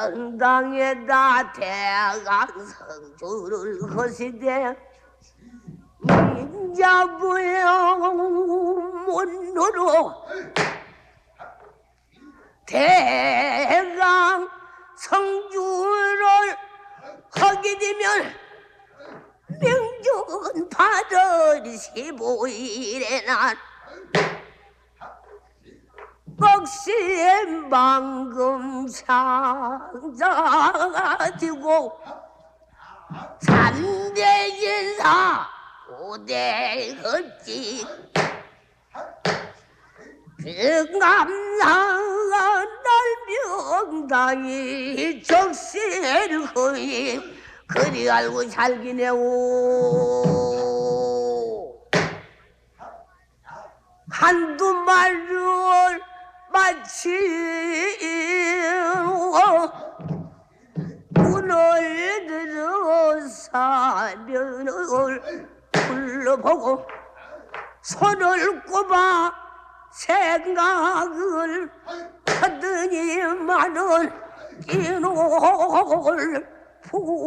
전당에다 대강성주를 하시되 민자부여 문으로 대강 성주를 하게 되면 명중 8월 15일에 난 뻑시의 방금 상자가지고 3대 진사 5대 흡지 병감상한 날명당이 적시를 거의 그리 알고 살기네오. 한두 말을 마치고 문을 들어 사면을 불러보고 손을 꼽아 생각을 하더니만은 이놈을